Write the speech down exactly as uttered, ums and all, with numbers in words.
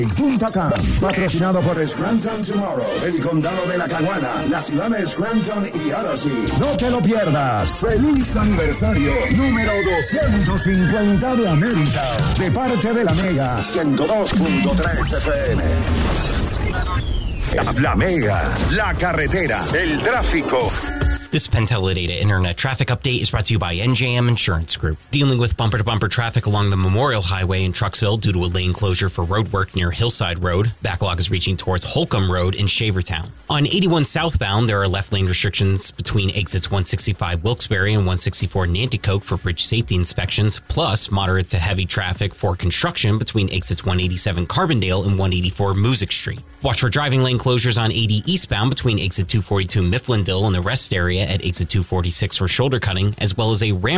Punta Cana, patrocinado por Scranton Tomorrow, el condado de La Caguana, la ciudad de Scranton y ahora sí, no te lo pierdas. Feliz aniversario número doscientos cincuenta de América, de parte de la Mega ciento dos punto tres F M. La Mega, la carretera, el tráfico. This Penn Teledata Internet Traffic Update is brought to you by N J M Insurance Group. Dealing with bumper-to-bumper traffic along the Memorial Highway in Truxville due to a lane closure for road work near Hillside Road. Backlog is reaching towards Holcomb Road in Shavertown. On eighty-one southbound, there are left lane restrictions between exits one sixty-five Wilkes-Barre and one sixty-four Nanticoke for bridge safety inspections, plus moderate to heavy traffic for construction between exits one eighty-seven Carbondale and one eighty-four Music Street. Watch for driving lane closures on eighty eastbound between exit two forty-two Mifflinville and the rest area at exit two forty-six for shoulder cutting, as well as a ramp